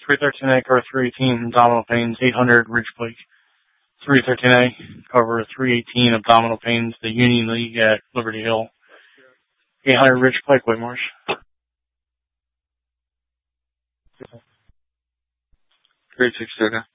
313A, cover 318, abdominal pains, 800, Ridge Lake. 313A, cover 318, abdominal pains, the Union League at Liberty Hill. 800, Ridge Lake, Whitmarsh. 360, okay.